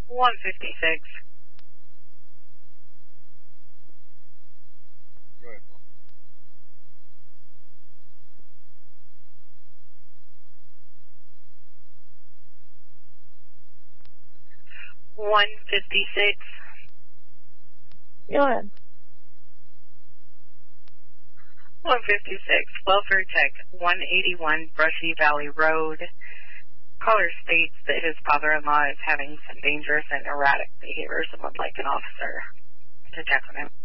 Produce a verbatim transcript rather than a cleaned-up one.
one fifty-six. Right. one fifty-six. Go ahead. one fifty-six, Welfare Tech, one eighty-one Brushy Valley Road. Caller states that his father-in-law is having some dangerous and erratic behaviors and would like an officer to check on him.